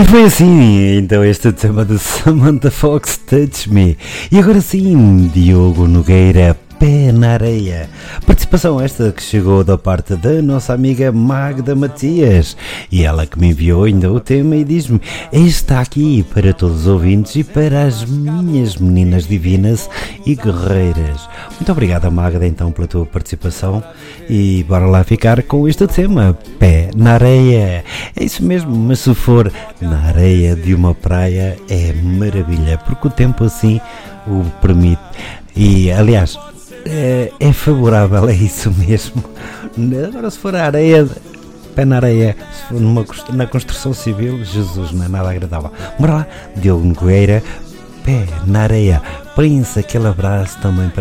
E foi assim, então, este tema de Samantha Fox, Touch Me. E agora sim, Diogo Nogueira, Pé na Areia. Participação esta que chegou da parte da nossa amiga Magda Matias. E ela que me enviou ainda o tema e diz-me: está aqui para todos os ouvintes e para as minhas meninas divinas e guerreiras. Muito obrigada, Magda, então, pela tua participação. E bora lá ficar com este tema, Pé na Areia. É isso mesmo, mas se for na areia de uma praia é maravilha, porque o tempo assim o permite. E, aliás, é favorável, é isso mesmo. Agora, se for a areia, pé na areia, se for na construção civil, Jesus, não é nada agradável. Bora lá, Diogo Nogueira, Pé na Areia. Prince, aquele abraço também para